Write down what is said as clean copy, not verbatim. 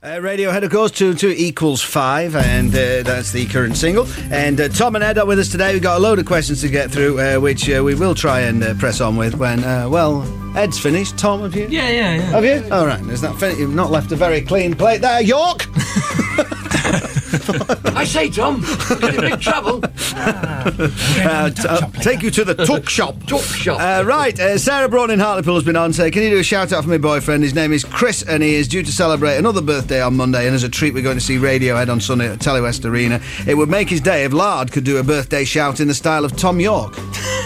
Radiohead, of course, 2 and 2 equals 5, and that's the current single. And Tom and Ed are with us today. We've got a load of questions to get through, which we will try and press on with when, Ed's finished. Tom, have you? Yeah. Have you? All right, you've not left a very clean plate there, York! I say, Tom, you're in big trouble. I'll take you to the tuck shop. Right, Sarah Braun in Hartlepool has been on. Say, can you do a shout out for my boyfriend? His name is Chris, and he is due to celebrate another birthday on Monday. And as a treat, we're going to see Radiohead on Sunday at Telewest Arena. It would make his day if Lard could do a birthday shout in the style of Tom York.